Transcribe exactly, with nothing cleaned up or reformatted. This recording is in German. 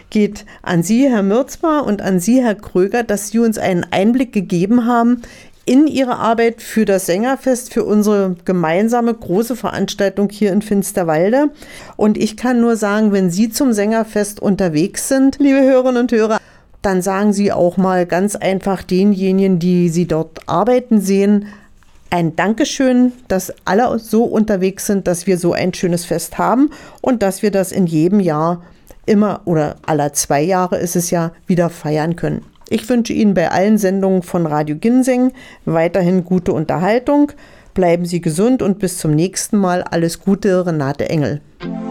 geht an Sie, Herr Mürzbar, und an Sie, Herr Kröger, dass Sie uns einen Einblick gegeben haben in Ihre Arbeit für das Sängerfest, für unsere gemeinsame große Veranstaltung hier in Finsterwalde. Und ich kann nur sagen, wenn Sie zum Sängerfest unterwegs sind, liebe Hörerinnen und Hörer, dann sagen Sie auch mal ganz einfach denjenigen, die Sie dort arbeiten sehen, ein Dankeschön, dass alle so unterwegs sind, dass wir so ein schönes Fest haben und dass wir das in jedem Jahr immer oder alle zwei Jahre ist es ja wieder feiern können. Ich wünsche Ihnen bei allen Sendungen von Radio Ginseng weiterhin gute Unterhaltung. Bleiben Sie gesund und bis zum nächsten Mal. Alles Gute, Renate Engel.